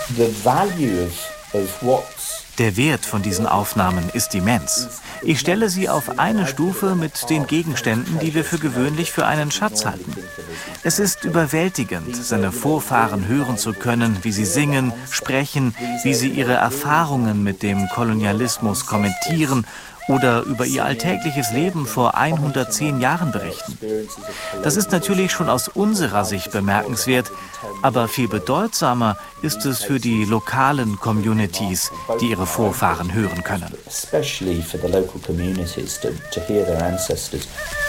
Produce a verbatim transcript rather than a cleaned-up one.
Der Wert von diesen Aufnahmen ist immens. Ich stelle sie auf eine Stufe mit den Gegenständen, die wir für gewöhnlich für einen Schatz halten. Es ist überwältigend, seine Vorfahren hören zu können, wie sie singen, sprechen, wie sie ihre Erfahrungen mit dem Kolonialismus kommentieren oder über ihr alltägliches Leben vor hundertzehn Jahren berichten. Das ist natürlich schon aus unserer Sicht bemerkenswert, aber viel bedeutsamer ist es für die lokalen Communities, die ihre Vorfahren hören können.